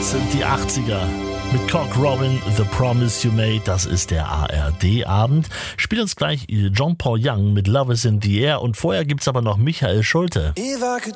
Das sind die 80er. Mit Cock Robin, The Promise You Made, das ist der ARD-Abend. Spielt uns gleich John Paul Young mit Love is in the Air und vorher gibt's aber noch Michael Schulte. If I could